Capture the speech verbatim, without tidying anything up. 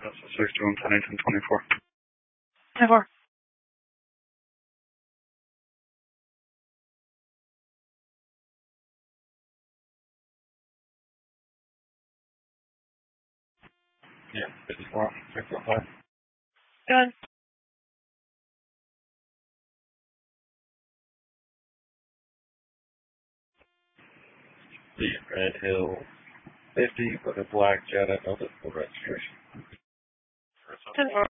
six two one Pennington twenty-four. twenty-four. Yeah, fifty-four. six four five. Good. The Red Hill fifty with a black Jetta, no physical registration. ten four.